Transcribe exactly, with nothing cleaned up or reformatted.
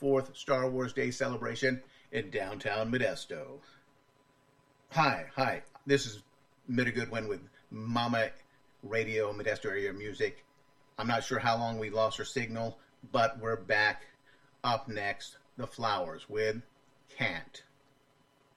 fourth Star Wars Day celebration in downtown Modesto. Hi, hi. This is Mida Goodwin with Mama Radio, Modesto Area Music. I'm not sure how long we lost our signal, but we're back. Up next, The Flowers with Can't.